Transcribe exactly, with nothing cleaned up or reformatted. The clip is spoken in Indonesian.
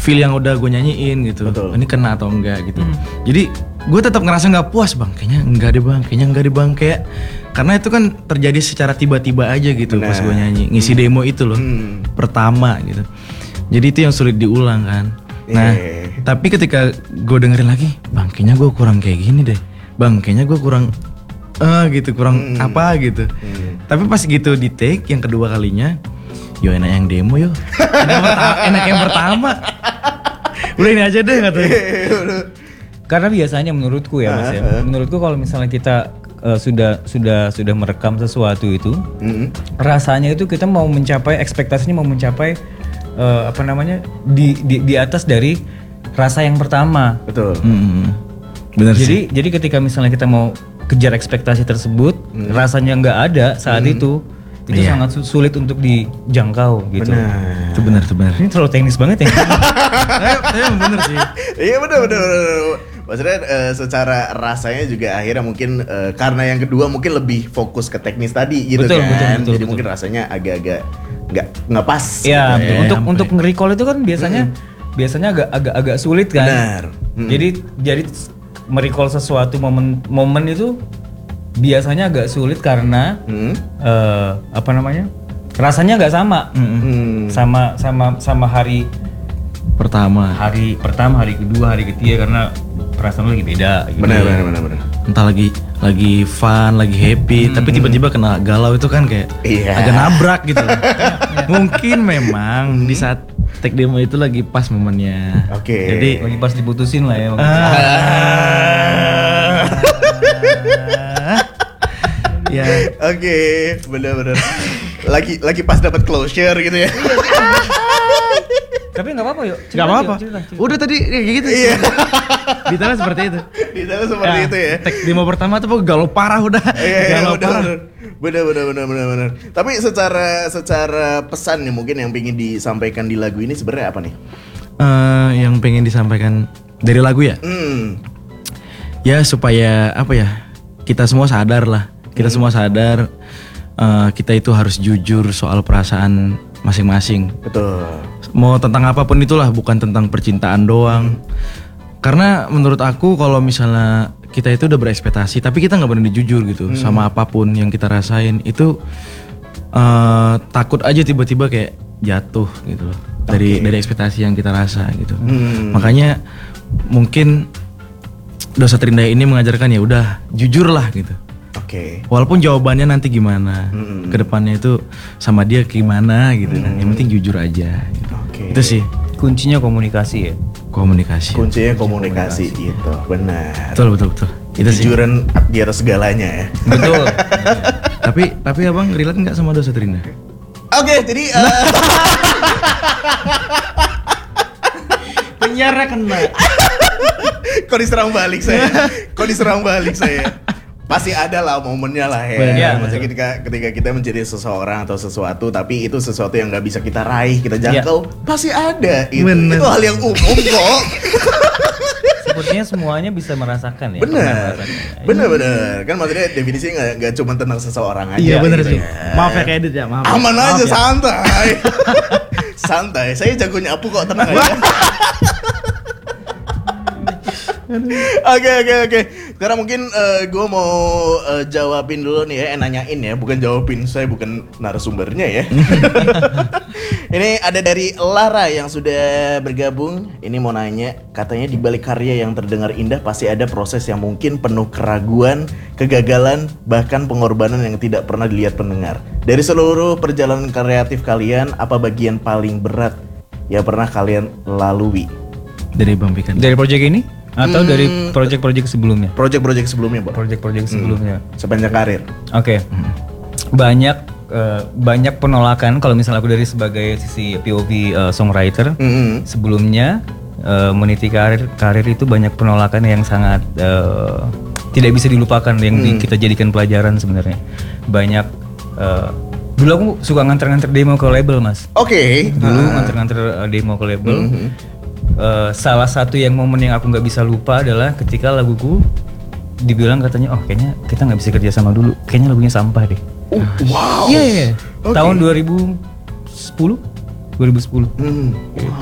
feel yang udah gue nyanyiin gitu. Betul. Ini kena atau enggak gitu. Hmm. Jadi gue tetap ngerasa nggak puas bang. Kayaknya enggak deh bang. Kayaknya enggak deh bang. Kayak karena itu kan terjadi secara tiba-tiba aja gitu. Benar. Pas gue nyanyi ngisi demo itu loh. Hmm. Pertama gitu. Jadi itu yang sulit diulang kan. Nah yeah. Tapi ketika gue dengerin lagi, bang kayaknya gue kurang kayak gini deh. Bang kayaknya gue kurang eh uh, gitu kurang hmm. apa gitu. Hmm. Tapi pas gitu di take yang kedua kalinya, yo enak yang demo yo. enak, perta- enak yang pertama. Udah ini aja deh katanya. Karena biasanya menurutku ya Mas ya, menurutku kalau misalnya kita uh, sudah sudah sudah merekam sesuatu itu, mm-hmm. rasanya itu kita mau mencapai ekspektasinya mau mencapai uh, apa namanya di, di di atas dari rasa yang pertama. Betul. Mm-hmm. Benar jadi sih. jadi ketika misalnya kita mau kejar ekspektasi tersebut, mm. rasanya nggak ada saat mm. itu. Itu iya. sangat sulit untuk dijangkau gitu. Benar. Itu benar, itu benar. Ini terlalu teknis banget ya. Iya benar sih. Iya benar benar. Maksudnya uh, secara rasanya juga akhirnya mungkin uh, karena yang kedua mungkin lebih fokus ke teknis tadi gitu betul, kan. Betul, betul, Jadi betul. mungkin rasanya agak-agak nggak nggak pas. Iya. Gitu ya. Untuk untuk nge-recall itu kan biasanya hmm. biasanya agak agak agak sulit kan. Benar. Hmm. Jadi jadi merecall sesuatu momen momen itu biasanya agak sulit karena hmm? uh, apa namanya rasanya nggak sama hmm. sama sama sama hari pertama hari pertama hari kedua hari ketiga karena perasaan lagi beda gitu. benar benar benar benar entah lagi lagi fun lagi happy hmm. tapi tiba-tiba kena galau itu kan kayak yeah. agak nabrak gitu. Mungkin memang di saat take demo itu lagi pas momennya. Oke. Okay. Jadi lagi pas diputusin lah ya. Ya. Oke, okay, benar-benar. Lagi lagi pas dapat closure gitu ya. Tapi nggak apa-apa yuk. Nggak apa-apa. Udah tadi kayak gitu. Iya. Detailnya seperti itu. Detailnya seperti ya, itu ya. Take demo pertama tuh galau parah udah. Iya, galau bener, parah. Bener bener bener bener bener. Tapi secara secara pesan nih mungkin yang pengen disampaikan di lagu ini sebenarnya apa nih? Uh, yang pengen disampaikan dari lagu ya? Hmm. Ya supaya apa ya? Kita semua sadar lah. Kita hmm. semua sadar uh, kita itu harus jujur soal perasaan masing-masing. Betul. Mau tentang apapun itulah, bukan tentang percintaan doang. Hmm. Karena menurut aku kalau misalnya kita itu udah berekspektasi, tapi kita nggak berani jujur gitu hmm. sama apapun yang kita rasain itu uh, takut aja tiba-tiba kayak jatuh gitu loh dari okay. dari ekspektasi yang kita rasa gitu. Hmm. Makanya mungkin Dosa Terindah ini mengajarkan ya udah jujur lah gitu. Oke. Okay. Walaupun jawabannya nanti gimana, mm-hmm. kedepannya itu sama dia gimana gitu mm-hmm. kan. Yang penting jujur aja. Gitu. Oke. Okay. Itu sih. Kuncinya komunikasi ya. Komunikasi. Kuncinya komunikasi, komunikasi. Itu benar. Betul betul betul. Itu Jujuran di atas segalanya ya. Betul. tapi tapi abang relate nggak sama Dosa Terindah? Oke, okay, jadi. Uh... Penyiarnya kena. Kok diserang balik saya? Kok diserang balik saya? Pasti ada lah momennya lah ya. Ya, maksudnya ketika ketika kita menjadi seseorang atau sesuatu, tapi itu sesuatu yang nggak bisa kita raih, kita jangkau, ya. Pasti ada. Itu, itu hal yang umum kok. Sepertinya semuanya bisa merasakan ya. Bener, bener bener. Kan maksudnya definisinya nggak nggak cuma tentang seseorang aja. Iya bener gitu sih. Ya. Maaf ya Edit ya, maaf. Aman maaf aja, ya. santai. Santai. Saya jago nyapu kok, tenang aja. Oke oke oke. Sekarang mungkin uh, gue mau uh, jawabin dulu nih ya, eh, nanyain ya, bukan jawabin. Saya bukan narasumbernya ya. Ini ada dari Lara yang sudah bergabung. Ini mau nanya, katanya di balik karya yang terdengar indah pasti ada proses yang mungkin penuh keraguan, kegagalan, bahkan pengorbanan yang tidak pernah dilihat pendengar. Dari seluruh perjalanan kreatif kalian, apa bagian paling berat yang pernah kalian lalui? Dari Bang Pikan. Dari project ini? Atau hmm, dari project-project sebelumnya? Project-project sebelumnya, Pak. Project-project sebelumnya. Hmm, sepanjang karir. Oke. Okay. Hmm. Banyak uh, banyak penolakan kalau misalnya aku dari sebagai sisi P O V uh, songwriter. Hmm. Sebelumnya uh, meniti karir karir itu banyak penolakan yang sangat uh, tidak bisa dilupakan yang hmm. di, kita jadikan pelajaran sebenarnya. Banyak uh, dulu aku suka nganter-nganter demo ke label, Mas. Oke. Okay. Dulu uh. nganter-nganter uh, demo ke label. Hmm. Uh, salah satu yang momen yang aku nggak bisa lupa adalah ketika laguku dibilang katanya, oh kayaknya kita nggak bisa kerja sama dulu, kayaknya lagunya sampah deh. Oh, wow. Iya, yeah, yeah. Okay. Tahun dua ribu sepuluh. Hmm. Wow.